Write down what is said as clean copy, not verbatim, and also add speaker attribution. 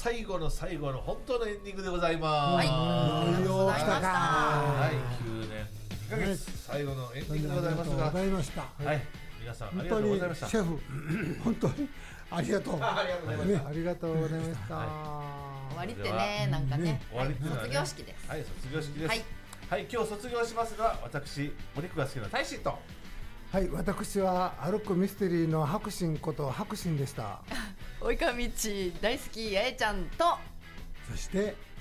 Speaker 1: 最後の最後の本当のエンディングでございます。
Speaker 2: はい、よう来たか。
Speaker 1: はい、9年2ヶ月最後のエンディングでございますが、
Speaker 2: ありがとうございました。
Speaker 1: はい、皆さんありがとうございました。
Speaker 2: シェフ、本当にありがとう。
Speaker 3: ありがとうございました。ありがとうございました。
Speaker 4: 終わりってね、なんかね、卒業式です。
Speaker 1: はい、卒業式です。はい、今日卒業しますが、私お肉が好きな大臣と、
Speaker 3: はい、私は歩くミステリーの白心こと白心でした。
Speaker 4: 及川道大好き八重ちゃんと、
Speaker 3: そして